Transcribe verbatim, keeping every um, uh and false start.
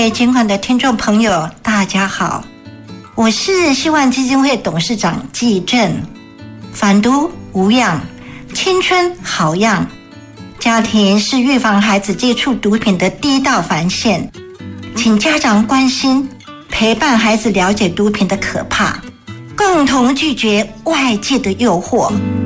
位捐款的听众朋友，大家好，我是希望基金会董事长纪正。反毒无恙，青春好样。家庭是预防孩子接触毒品的第一道防线，请家长关心，陪伴孩子了解毒品的可怕，共同拒绝外界的诱惑。